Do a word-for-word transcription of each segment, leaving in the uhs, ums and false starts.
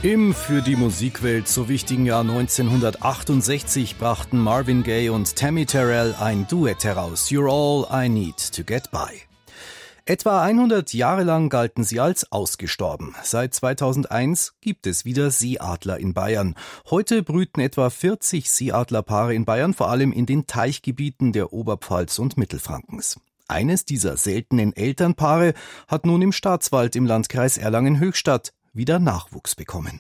Im für die Musikwelt so wichtigen Jahr neunzehnhundertachtundsechzig brachten Marvin Gaye und Tammy Terrell ein Duett heraus, You're All I Need to Get By. Etwa hundert Jahre lang galten sie als ausgestorben. Seit zweitausendeins gibt es wieder Seeadler in Bayern. Heute brüten etwa vierzig Seeadlerpaare in Bayern, vor allem in den Teichgebieten der Oberpfalz und Mittelfrankens. Eines dieser seltenen Elternpaare hat nun im Staatswald im Landkreis Erlangen-Höchstadt wieder Nachwuchs bekommen.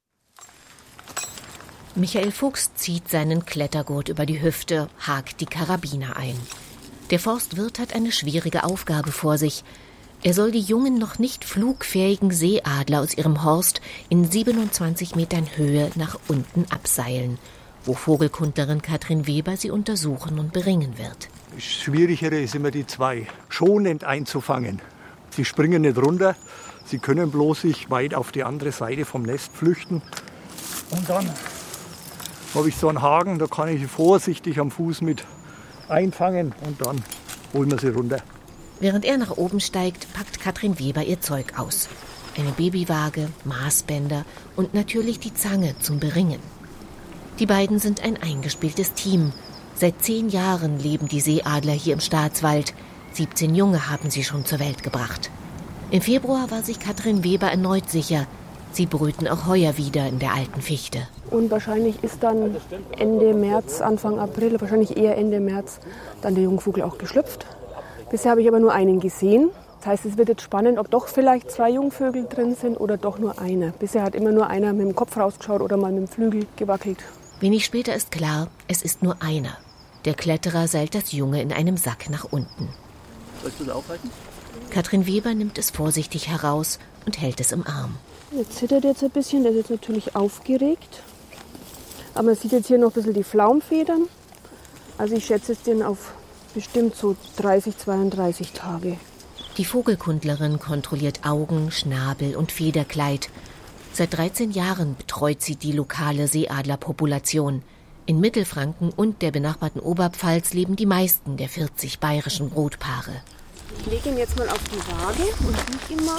Michael Fuchs zieht seinen Klettergurt über die Hüfte, hakt die Karabiner ein. Der Forstwirt hat eine schwierige Aufgabe vor sich. Er soll die jungen, noch nicht flugfähigen Seeadler aus ihrem Horst in siebenundzwanzig Metern Höhe nach unten abseilen, wo Vogelkundlerin Katrin Weber sie untersuchen und beringen wird. Das Schwierigere ist immer die zwei, schonend einzufangen. Sie springen nicht runter, sie können bloß sich weit auf die andere Seite vom Nest flüchten. Und dann habe ich so einen Haken, da kann ich sie vorsichtig am Fuß mit einfangen und dann holen wir sie runter. Während er nach oben steigt, packt Katrin Weber ihr Zeug aus. Eine Babywaage, Maßbänder und natürlich die Zange zum Beringen. Die beiden sind ein eingespieltes Team. Seit zehn Jahren leben die Seeadler hier im Staatswald. siebzehn Junge haben sie schon zur Welt gebracht. Im Februar war sich Katrin Weber erneut sicher. Sie brüten auch heuer wieder in der alten Fichte. Und wahrscheinlich ist dann Ende März, Anfang April, wahrscheinlich eher Ende März, dann der Jungvogel auch geschlüpft. Bisher habe ich aber nur einen gesehen. Das heißt, es wird jetzt spannend, ob doch vielleicht zwei Jungvögel drin sind oder doch nur einer. Bisher hat immer nur einer mit dem Kopf rausgeschaut oder mal mit dem Flügel gewackelt. Wenig später ist klar, es ist nur einer. Der Kletterer seilt das Junge in einem Sack nach unten. Sollst du es aufhalten? Katrin Weber nimmt es vorsichtig heraus und hält es im Arm. Er zittert jetzt ein bisschen, der ist jetzt natürlich aufgeregt. Aber man sieht jetzt hier noch ein bisschen die Flaumfedern. Also ich schätze jetzt den auf bestimmt so dreißig, zweiunddreißig Tage. Die Vogelkundlerin kontrolliert Augen, Schnabel und Federkleid. Seit dreizehn Jahren betreut sie die lokale Seeadlerpopulation. In Mittelfranken und der benachbarten Oberpfalz leben die meisten der vierzig bayerischen Brutpaare. Ich lege ihn jetzt mal auf die Waage und wiege ihn mal.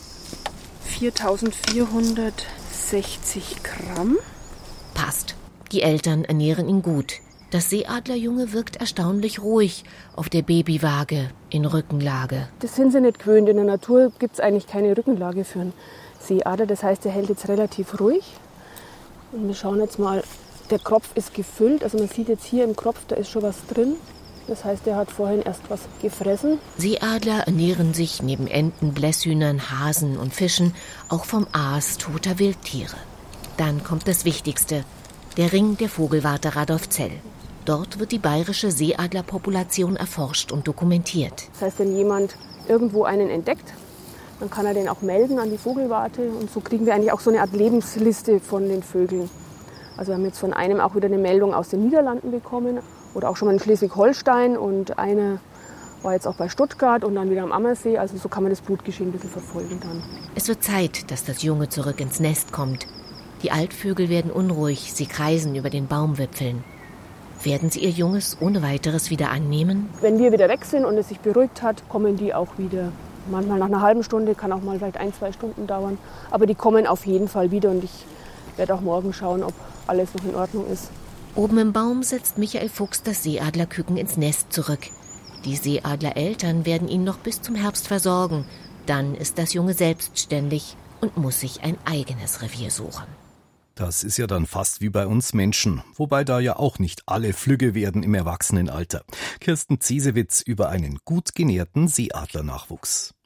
viertausendvierhundertsechzig Gramm. Passt. Die Eltern ernähren ihn gut. Das Seeadlerjunge wirkt erstaunlich ruhig auf der Babywaage in Rückenlage. Das sind sie nicht gewöhnt. In der Natur gibt es eigentlich keine Rückenlage für einen Seeadler. Das heißt, er hält jetzt relativ ruhig. Und wir schauen jetzt mal, der Kropf ist gefüllt. Also man sieht jetzt hier im Kropf, da ist schon was drin. Das heißt, er hat vorhin erst was gefressen. Seeadler ernähren sich neben Enten, Blässhühnern, Hasen und Fischen auch vom Aas toter Wildtiere. Dann kommt das Wichtigste, der Ring der Vogelwarte Radolfzell. Dort wird die bayerische Seeadlerpopulation erforscht und dokumentiert. Das heißt, wenn jemand irgendwo einen entdeckt, dann kann er den auch melden an die Vogelwarte. Und so kriegen wir eigentlich auch so eine Art Lebensliste von den Vögeln. Also wir haben jetzt von einem auch wieder eine Meldung aus den Niederlanden bekommen. Oder auch schon mal in Schleswig-Holstein und eine war jetzt auch bei Stuttgart und dann wieder am Ammersee. Also so kann man das Blutgeschehen ein bisschen verfolgen dann. Es wird Zeit, dass das Junge zurück ins Nest kommt. Die Altvögel werden unruhig, sie kreisen über den Baumwipfeln. Werden sie ihr Junges ohne weiteres wieder annehmen? Wenn wir wieder weg sind und es sich beruhigt hat, kommen die auch wieder. Manchmal nach einer halben Stunde, kann auch mal vielleicht ein, zwei Stunden dauern. Aber die kommen auf jeden Fall wieder und ich werde auch morgen schauen, ob alles noch in Ordnung ist. Oben im Baum setzt Michael Fuchs das Seeadlerküken ins Nest zurück. Die Seeadlereltern werden ihn noch bis zum Herbst versorgen. Dann ist das Junge selbstständig und muss sich ein eigenes Revier suchen. Das ist ja dann fast wie bei uns Menschen, wobei da ja auch nicht alle flügge werden im Erwachsenenalter. Kirsten Ziesewitz über einen gut genährten Seeadlernachwuchs.